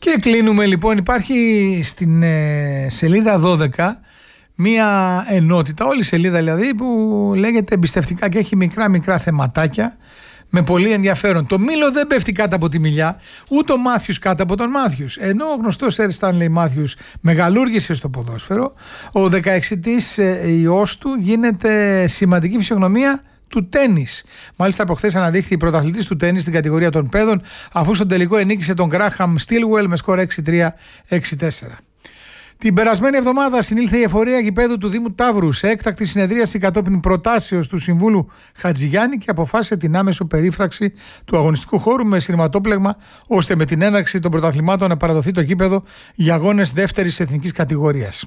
Και κλείνουμε λοιπόν. Υπάρχει στην σελίδα 12 μία ενότητα, όλη η σελίδα δηλαδή, που λέγεται εμπιστευτικά και έχει μικρά θεματάκια με πολύ ενδιαφέρον. Το Μήλο δεν πέφτει κάτω από τη μιλιά, ούτε ο Μάθιους κάτω από τον Μάθιους. Ενώ ο γνωστός Σερ Στάνλεϊ Μάθιους μεγαλούργησε στο ποδόσφαιρο, ο 16ης ιός του γίνεται σημαντική φυσιογνωμία του τένις. Μάλιστα, προχθές αναδείχθη πρωταθλητής του τένις στην κατηγορία των παιδών, αφού στον τελικό ενίκησε τον Γκράχαμ Στίλουελ με σκορ 6-3-6-4. Την περασμένη εβδομάδα συνήλθε η εφορία γηπέδου του Δήμου Ταύρου σε έκτακτη συνεδρίαση κατόπιν προτάσεως του Συμβούλου Χατζηγιάννη και αποφάσισε την άμεσο περίφραξη του αγωνιστικού χώρου με σειρματόπλεγμα, ώστε με την έναρξη των πρωταθλημάτων να παραδοθεί το γήπεδο για αγώνες δεύτερης εθνικής κατηγορίας.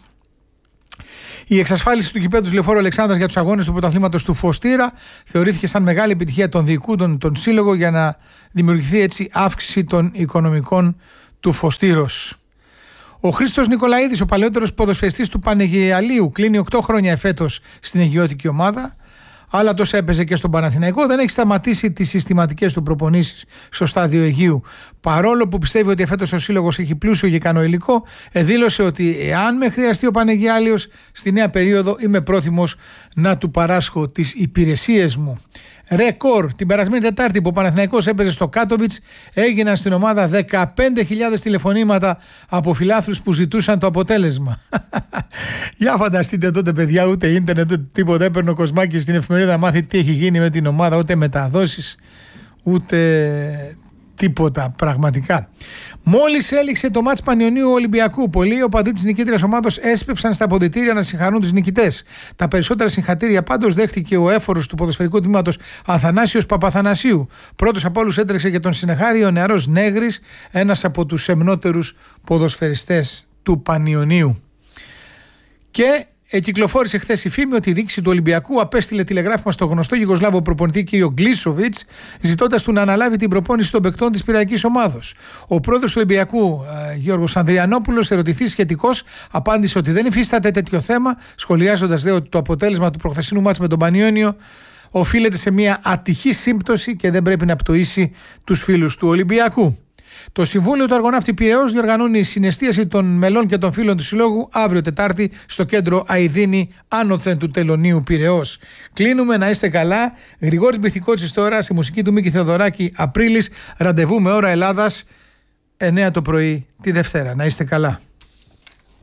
Η εξασφάλιση του γηπέδου του Λεωφόρου Αλεξάνδρας για τους αγώνες του πρωταθλήματος του Φωστήρα θεωρήθηκε σαν μεγάλη επιτυχία των διοικούντων των σύλλογων για να δημιουργηθεί έτσι αύξηση των οικονομικών του Φωστήρος. Ο Χρήστος Νικολαίδης, ο παλαιότερος ποδοσφαιριστής του Πανεγιαλίου, κλείνει 8 χρόνια εφέτος στην αιγιώτικη ομάδα. Αλλά τόσο έπαιζε και στον Παναθηναϊκό. Δεν έχει σταματήσει τις συστηματικές του προπονήσεις στο στάδιο Αιγείου. Παρόλο που πιστεύει ότι εφέτος ο σύλλογος έχει πλούσιο και ικανό υλικό, δήλωσε ότι εάν με χρειαστεί ο Πανεγιάλιος στη νέα περίοδο, είμαι πρόθυμος να του παράσχω τις υπηρεσίες μου. Ρεκόρ, την περασμένη Τετάρτη που ο Παναθηναϊκός έπαιζε στο Κάτοβιτς, έγιναν στην ομάδα 15.000 τηλεφωνήματα από φιλάθλους που ζητούσαν το αποτέλεσμα. Για φανταστείτε τότε, παιδιά, ούτε ίντερνετ ούτε τίποτα. Έπαιρνε ο Κοσμάκης στην εφημερίδα να μάθει τι έχει γίνει με την ομάδα, ούτε μεταδόσεις ούτε τίποτα πραγματικά. Μόλις έληξε το μάτς Πανιωνίου Ολυμπιακού, πολλοί οπαδοί της νικήτριας ομάδος έσπευσαν στα αποδυτήρια να συγχαρούν τους νικητές. Τα περισσότερα συγχατήρια πάντως δέχτηκε ο έφορος του ποδοσφαιρικού τμήματος Αθανάσιος Παπαθανασίου. Πρώτος από όλους έτρεξε και τον συνεχάρη ο νεαρός Νέγρης, ένας από τους σεμνότερους ποδοσφαιριστές του Πανιωνίου. Και κυκλοφόρησε χθες η φήμη ότι η διοίκηση του Ολυμπιακού απέστειλε τηλεγράφημα στο γνωστό Γιουγκοσλάβο προπονητή κ. Γκλίσοβιτς, ζητώντας του να αναλάβει την προπόνηση των παικτών της πειραϊκής ομάδος. Ο πρόεδρος του Ολυμπιακού, Γιώργος Ανδριανόπουλος, ερωτηθείς σχετικώς, απάντησε ότι δεν υφίσταται τέτοιο θέμα, σχολιάζοντας ότι το αποτέλεσμα του προχθεσινού μάτς με τον Πανιόνιο οφείλεται σε μια ατυχή σύμπτωση και δεν πρέπει να πτωίσει τους φίλους του Ολυμπιακού. Το Συμβούλιο του Αργοναύτη Πειραιώς διοργανώνει συναισθίαση των μελών και των φίλων του Συλλόγου αύριο Τετάρτη στο κέντρο Αηδίνη άνωθεν του Τελωνίου Πειραιώς. Κλείνουμε, να είστε καλά. Γρηγόρης Μπιθικότσης τώρα, σε μουσική του Μίκη Θεοδωράκη, Απρίλης. Ραντεβού με ώρα Ελλάδας 9 το πρωί τη Δευτέρα. Να είστε καλά.